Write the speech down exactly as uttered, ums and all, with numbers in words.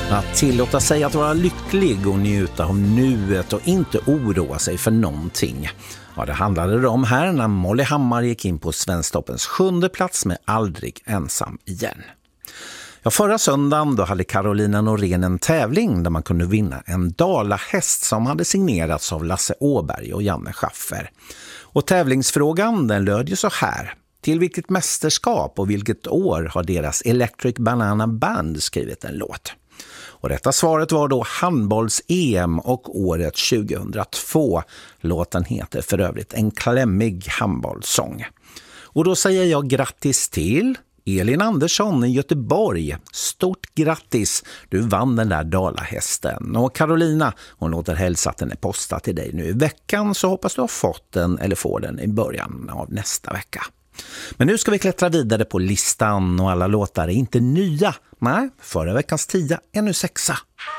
Att tillåta sig att vara lycklig och njuta av nuet och inte oroa sig för någonting. Ja, det handlade det om här när Molly Hammar gick in på Svensktoppens sjunde plats med Aldrig ensam igen. Ja, förra söndagen då hade Carolina Norén en tävling där man kunde vinna en dalahäst som hade signerats av Lasse Åberg och Janne Schaffer. Och tävlingsfrågan den löd ju så här. Till vilket mästerskap och vilket år har deras Electric Banana Band skrivit en låt? Och detta svaret var då handbolls-E M och året tjugohundratvå. Låten heter för övrigt En klämmig handbollssång. Och då säger jag grattis till Elin Andersson i Göteborg. Stort grattis, du vann den där dalahästen. Och Carolina, hon låter hälsa att den är postad till dig nu i veckan, så hoppas du har fått den eller får den i början av nästa vecka. Men nu ska vi klättra vidare på listan och alla låtar är inte nya. Nej, förra veckans tia är nu sexa.